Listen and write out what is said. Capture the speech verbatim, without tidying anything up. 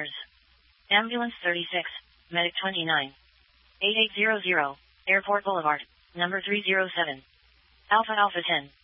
passengers. Ambulance thirty-six, Medic twenty-nine. eighty-eight hundred, Airport Boulevard, number three oh seven. Alpha Alpha ten.